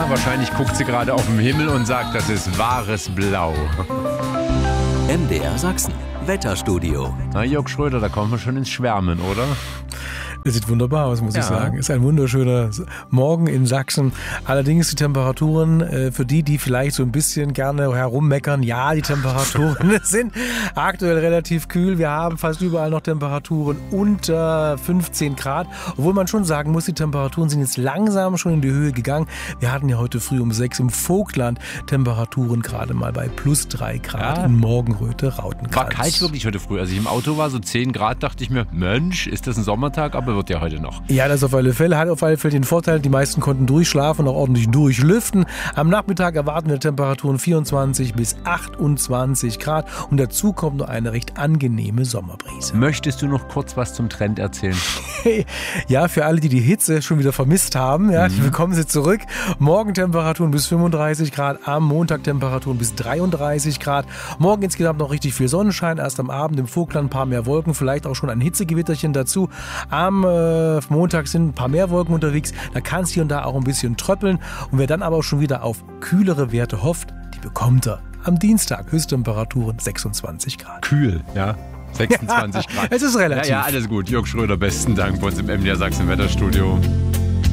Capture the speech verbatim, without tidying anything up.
Ja, wahrscheinlich guckt sie gerade auf den Himmel und sagt, das ist wahres Blau. M D R Sachsen, Wetterstudio. Na, Jörg Schröder, da kommen wir schon ins Schwärmen, oder? Es sieht wunderbar aus, muss ja. ich sagen. Es ist ein wunderschöner Morgen in Sachsen. Allerdings die Temperaturen, äh, für die, die vielleicht so ein bisschen gerne herummeckern, ja, die Temperaturen sind aktuell relativ kühl. Wir haben fast überall noch Temperaturen unter fünfzehn Grad. Obwohl man schon sagen muss, die Temperaturen sind jetzt langsam schon in die Höhe gegangen. Wir hatten ja heute früh um sechs im Vogtland Temperaturen gerade mal bei plus drei Grad ja. in Morgenröte, Rautenkranz. War kalt wirklich heute früh. Als ich im Auto war, so zehn Grad, dachte ich mir, Mensch, ist das ein Sommertag? Aber wird ja heute noch. Ja, das auf alle Fälle. Hat auf alle Fälle den Vorteil, die meisten konnten durchschlafen und auch ordentlich durchlüften. Am Nachmittag erwarten wir Temperaturen vierundzwanzig bis achtundzwanzig Grad und dazu kommt noch eine recht angenehme Sommerbrise. Möchtest du noch kurz was zum Trend erzählen? Ja, für alle, die die Hitze schon wieder vermisst haben, ja, mhm. bekommen sie zurück. Morgen Temperaturen bis fünfunddreißig Grad, am Montag Temperaturen bis dreiunddreißig Grad. Morgen insgesamt noch richtig viel Sonnenschein, erst am Abend im Vogtland ein paar mehr Wolken, vielleicht auch schon ein Hitzegewitterchen dazu. Am äh, Montag sind ein paar mehr Wolken unterwegs, da kann es hier und da auch ein bisschen tröppeln. Und wer dann aber auch schon wieder auf kühlere Werte hofft, die bekommt er. Am Dienstag Höchsttemperaturen sechsundzwanzig Grad. Kühl, ja. sechsundzwanzig Grad. Es ist relativ. Ja, ja, alles gut. Jörg Schröder, besten Dank bei uns im M D R Sachsen Wetterstudio.